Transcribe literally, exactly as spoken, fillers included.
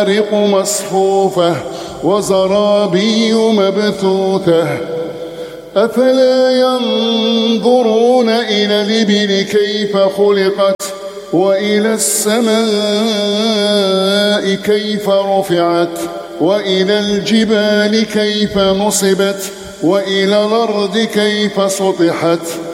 نمارق مصفوفة وزرابي مبثوثة أفلا ينظرون إلى الإبل كيف خلقت وإلى السماء كيف رفعت وإلى الجبال كيف نصبت وإلى الأرض كيف سطحت